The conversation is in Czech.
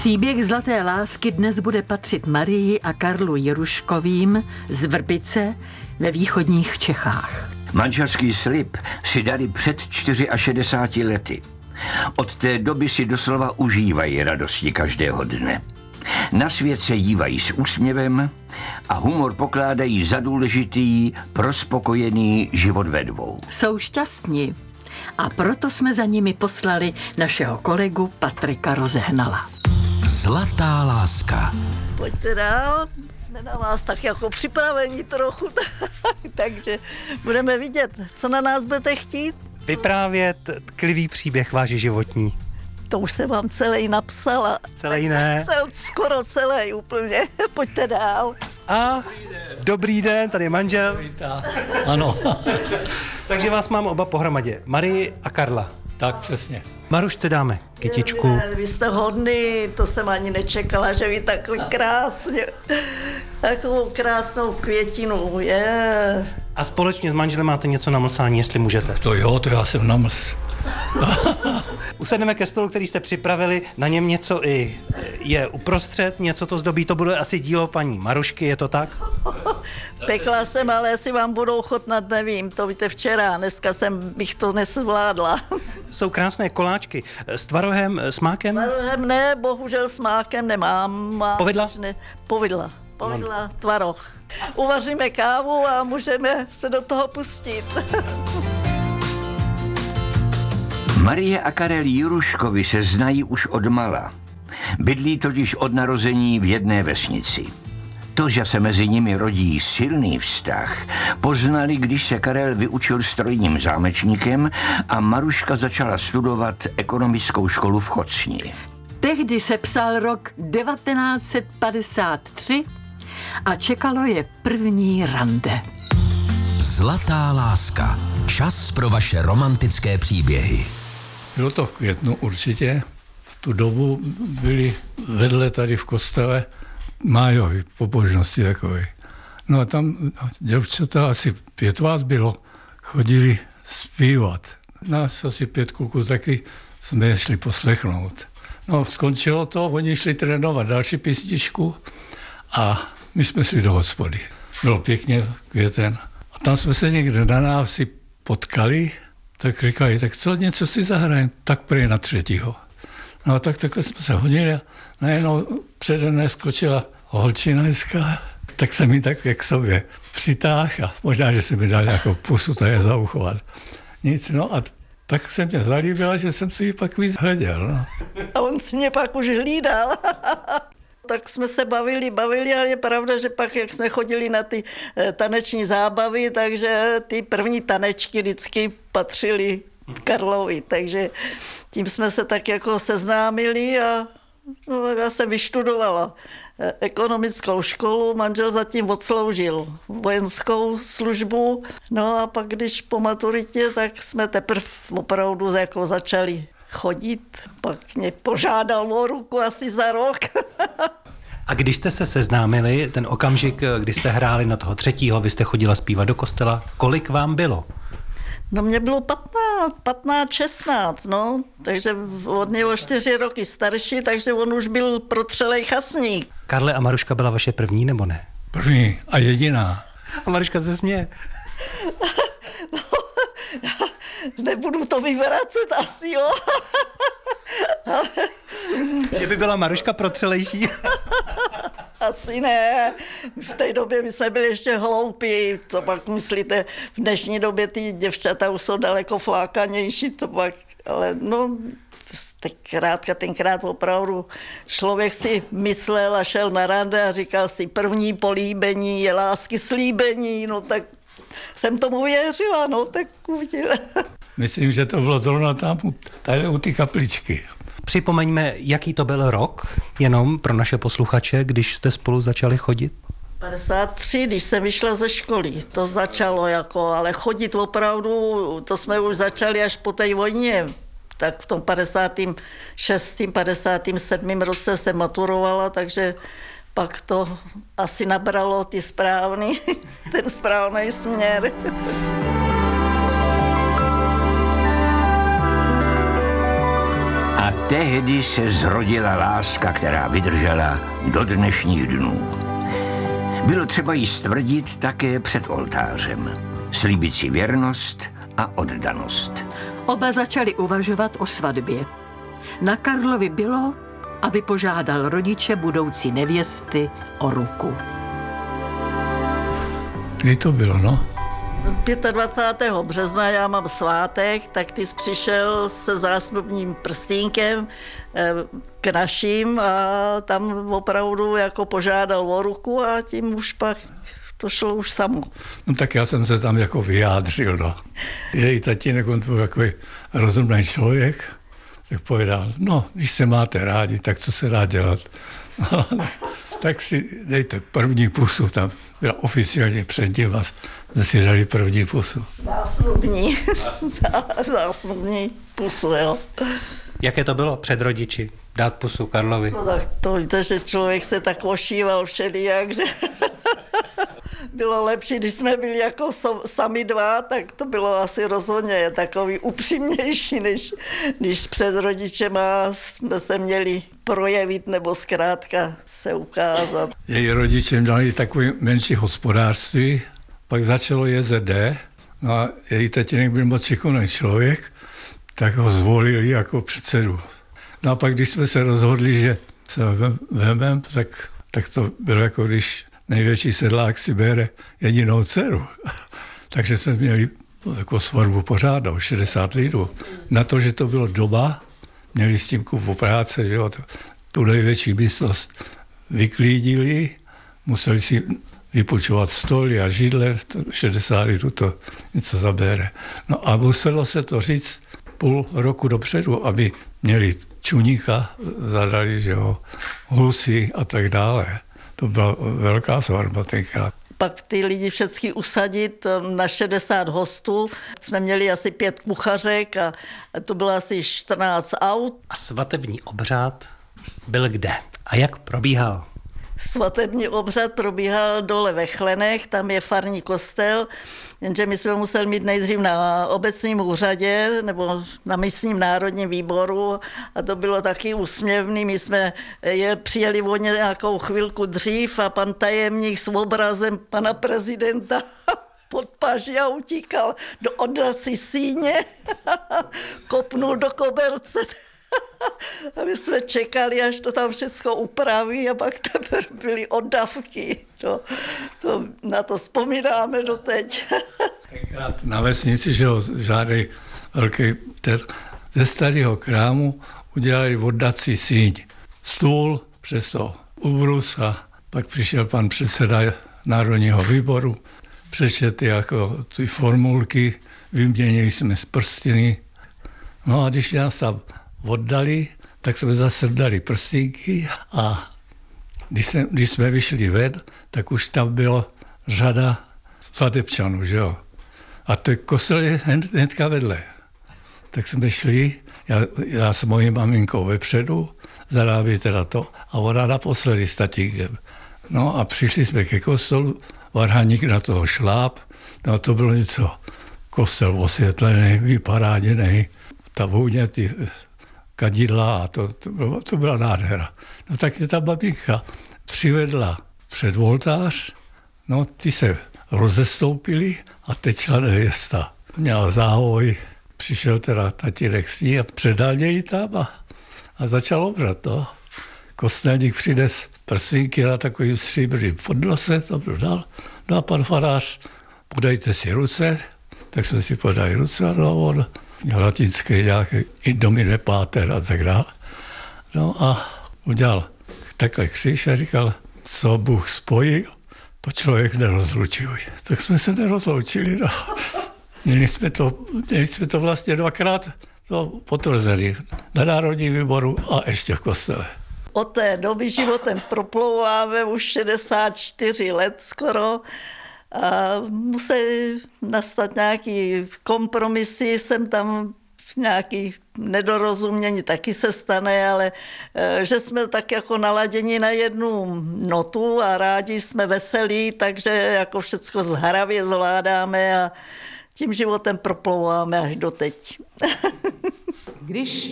Příběh zlaté lásky dnes bude patřit Marii a Karlu Jiruškovým z Vrbice ve východních Čechách. Manželský slib si dali před 64 lety. Od té doby si doslova užívají radosti každého dne. Na svět se dívají s úsměvem a humor pokládají za důležitý pro spokojený život ve dvou. Jsou šťastní a proto jsme za nimi poslali našeho kolegu Patrika Rozehnala. Zlatá láska. Pojďte dál, jsme na vás tak jako připraveni trochu, takže budeme vidět, co na nás budete chtít. Vyprávět tklivý příběh váš životní. To už jsem vám celý napsala. Celý ne. Skoro celý úplně. Pojďte dál. A dobrý den, tady je manžel. Ano. Takže vás mám oba pohromadě. Marii a Karla. Tak přesně. Marušce dáme kytičku. Vy jste hodný, to jsem ani nečekala, že vy takhle krásně, takovou krásnou květinu, je. A společně s manželem máte něco na mlsání, jestli můžete. To jo, to já jsem namls. Usedneme ke stolu, který jste připravili, na něm něco i je uprostřed, něco to zdobí, to bude asi dílo paní Marušky, je to tak? Pekla jsem, ale jestli vám budou chutnat, nevím, to víte včera, dneska bych to nesvládla. Jsou krásné koláčky s tvarohem, s mákem? Tvarohem ne, bohužel s mákem nemám. Povedla? Povedla, tvaroh. Uvaříme kávu a můžeme se do toho pustit. Marie a Karel Jiruškovi se znají už od mala. Bydlí totiž od narození v jedné vesnici. To, že se mezi nimi rodí silný vztah, poznali, když se Karel vyučil strojním zámečníkem a Maruška začala studovat ekonomickou školu v Chocni. Tehdy se psal rok 1953 a čekalo je první rande. Zlatá láska. Čas pro vaše romantické příběhy. Bylo to v květnu určitě. V tu dobu byli vedle tady v kostele májový pobožnosti takový. No a tam děvčata, asi 5 vás bylo, chodili zpívat. Nás asi 5 kluků taky jsme je šli poslechnout. No skončilo to, oni šli trénovat další písničku a my jsme šli do hospody. Bylo pěkně květen. A tam jsme se někde na návsi potkali, tak říkali, tak co, něco si zahrajeme, tak prý na 3. No a takhle jsme se hodili a najednou přede mne skočila holčina hezká, tak jsem mi tak k sobě přitáhl a možná, že se mi dal nějakou pusu, to je zauchovat. Nic, no a tak se mě zalíbila, že jsem si ji pak víc hleděl. No. A on si mě pak už hlídal. Tak jsme se bavili, ale je pravda, že pak, jak jsme chodili na ty taneční zábavy, takže ty první tanečky vždycky patřily Karlovi, takže tím jsme se tak jako seznámili a no, já jsem vyštudovala ekonomickou školu, manžel zatím odsloužil vojenskou službu, no a pak když po maturitě, tak jsme teprve opravdu jako začali chodit, pak mě požádal o ruku asi za rok. A když jste se seznámili, ten okamžik, kdy jste hráli na toho 3., vy jste chodila zpívat do kostela, kolik vám bylo? No mě bylo 15, 16, no, takže od něho 4 roky starší, takže on už byl protřelej chasník. Karle, a Maruška byla vaše první, nebo ne? První a jediná. A Maruška se směje. No, nebudu to vyvracet asi, jo. Že by byla Maruška protřelejší? Asi ne. V té době my jsme byli ještě hloupí. Co pak myslíte, v dnešní době ty děvčata už jsou daleko flákanější, to pak, ale no, tenkrát opravdu člověk si myslel a šel na rande a říkal si, první políbení je lásky slíbení, no tak jsem tomu věřila, no tak uvidíme. Myslím, že to bylo zrovna tam, tady u ty kapličky. Připomeňme, jaký to byl rok, jenom pro naše posluchače, když jste spolu začali chodit? 53, když jsem vyšla ze školy, to začalo jako, ale chodit opravdu, to jsme už začali až po té vojně. Tak v tom 56., 57. roce jsem maturovala, takže pak to asi nabralo ten správný směr. A tehdy se zrodila láska, která vydržela do dnešních dnů. Bylo třeba jí stvrdit také před oltářem. Slíbit si věrnost a oddanost. Oba začali uvažovat o svatbě. Na Karlovi bylo, aby požádal rodiče budoucí nevěsty o ruku. Kdy to bylo, no? 25. března já mám svátek, tak ty jsi přišel se zásnubním prstínkem k našim a tam opravdu jako požádal o ruku a tím už pak to šlo už samo. No tak já jsem se tam jako vyjádřil, no. Její tatínek, on byl takový rozumný člověk, tak povedal, no, když se máte rádi, tak co se dá dělat? No, tak si dejte první pusu, tam byla oficiálně před ním a jsme si dali první pusu. Zásnubní pusu, jo. Jaké to bylo před rodiči dát pusu Karlovi? No tak to víte, že člověk se tak ošíval všelijak, že bylo lepší, když jsme byli jako sami dva, tak to bylo asi rozhodně takový upřímnější, než před rodičema jsme se měli projevit nebo zkrátka se ukázat. Její rodiče měli takové menší hospodářství, pak začalo JZD, no a její tatínek byl moc šikovný člověk, tak ho zvolili jako předsedu. No a pak, když jsme se rozhodli, že se vememe, tak to bylo jako když největší sedlák si bere jedinou dceru. Takže jsme měli jako svatbu pořádnou, 60 lidů. Na to, že to bylo doba, měli s tím kupu práce, že jo, tu největší místnost vyklídili, museli si vypůjčovat stoly a židle, 60 lidů to něco zabere. No a muselo se to říct půl roku dopředu, aby měli čuníka, zadali, že jo, husy a tak dále. To byla velká svatba tenkrát. Pak ty lidi všechny usadit na 60 hostů. Jsme měli asi 5 kuchařek a to bylo asi 14 aut. A svatební obřád byl kde? A jak probíhal? Svatební obřad probíhal dole ve Chlenech, tam je farní kostel, jenže my jsme museli mít nejdřív na obecním úřadě nebo na místním národním výboru a to bylo taky úsměvný. My jsme přijeli o nějakou chvilku dřív a pan tajemník s obrazem pana prezidenta pod paži a utíkal do odrasy síně, kopnul do koberce. A my jsme čekali, až to tam všechno upraví a pak teprve byly oddavky. Na to vzpomínáme doteď. Na vesnici, že žádný velký ze starého krámu udělali oddací síň. Stůl, přes to ubrus a pak přišel pan předseda Národního výboru, přečetl jako ty formulky, vyměnili jsme z prstiny. No a když nás tam oddali, tak jsme zase dali prstínky a když jsme vyšli ven, tak už tam byla řada svatebčanů, že jo. A to kostel je hnedka vedle. Tak jsme šli, já s mojí maminkou vepředu, zarábí teda to, a ona naposledy s tatínkem. No a přišli jsme ke kostelu, varhaník na toho šláp, no a to bylo něco, kostel osvětlený, vyparáděný, ta vůně, ty kadidla a to byla nádhera. No tak je ta babinka přivedla před oltář, no ty se rozestoupili a teď šla nevěsta. Měla záhoj, přišel teda tatínek s ní a předal něj tam a začal obřad, no. Kostelník přines prsínky na takovým stříbrným podnose, to dal. No a pan farář, podejte si ruce, tak jsme si podali ruce, no on latinský nějaký Domine Pater a tak dále. No a udělal takový kříž a říkal, co Bůh spojil, to člověk nerozlučuje. Tak jsme se nerozloučili. No. Měli jsme to vlastně dvakrát to potvrzení na Národním výboru a ještě v kostele. Od té doby životem proplouváme už 64 let skoro. A musí nastat nějaký kompromisy, jsem tam nějaký nedorozumění taky se stane, ale že jsme tak jako naladěni na jednu notu a rádi jsme veselí, takže jako všecko zhravě zvládáme a tím životem proplouváme až doteď. Když